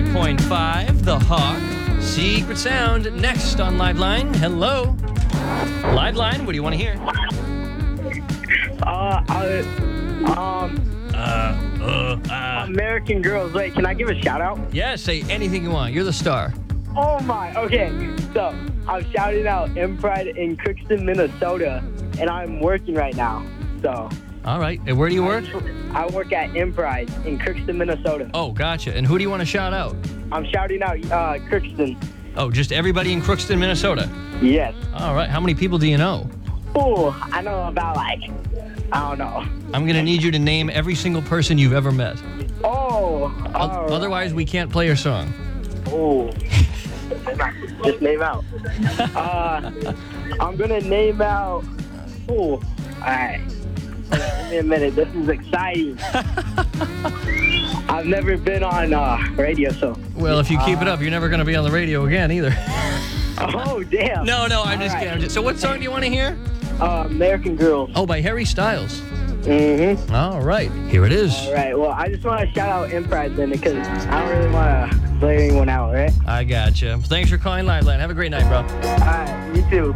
100.5, The Hawk. Secret Sound next on Liveline. Hello. Liveline, what do you want to hear? American Girls. Wait, can I give a shout out? Yeah, say anything you want. You're the star. Oh my, okay. So, I'm shouting out M Pride in Crookston, Minnesota, and I'm working right now. So, All right. And where do you work? I work at M Pride in Crookston, Minnesota. Oh, gotcha. And who do you want to shout out? I'm shouting out Crookston. Oh, just everybody in Crookston, Minnesota. Yes. All right. How many people do you know? Oh, I know about I don't know. I'm going to need you to name every single person you've ever met. Oh. all right. Otherwise, we can't play your song. Oh. Just name out. I'm gonna name out. Oh. All right. Give me a minute. This is exciting. I've never been on radio, so. Well, if you keep it up, you're never going to be on the radio again either. Oh, damn. No, I'm just kidding. So what song do you want to hear? American Girls. Oh, by Harry Styles. Mm-hmm. All right. Here it is. All right. Well, I just want to shout out M Pride then because I don't really want to play anyone out, right? I gotcha. Thanks for calling Liveline. Have a great night, bro. All right. You too.